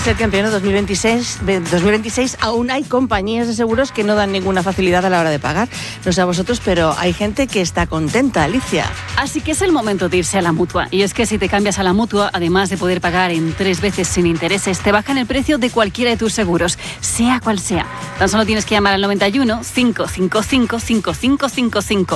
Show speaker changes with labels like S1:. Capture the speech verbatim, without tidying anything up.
S1: ser que en pleno dos mil veintiséis, dos mil veintiséis aún hay compañías de seguros que no dan ninguna facilidad a la hora de pagar. No sé a vosotros, pero hay gente que está contenta, Alicia.
S2: Así que es el momento de irse a la Mutua. Y es que si te cambias a la Mutua, además de poder pagar en tres veces sin intereses, te bajan el precio de cualquiera de tus seguros, sea cual sea. Tan solo tienes que llamar al noventa y uno, cinco cinco cinco, cinco cinco cinco cinco.